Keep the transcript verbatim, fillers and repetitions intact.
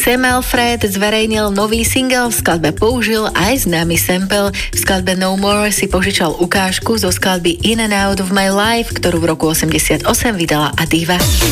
Sam Alfred zverejnil nový single, v skladbe použil aj známy sample. V skladbe No More si požičal ukážku zo skladby In and Out of My Life, ktorú v roku osemdesiatosem vydala Adiva.